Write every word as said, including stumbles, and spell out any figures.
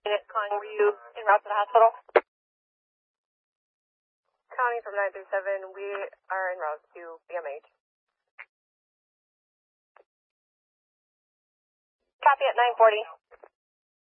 Unit calling, were you en route to the hospital? County from nine three seven, we are en route to B M H. Copy at nine forty.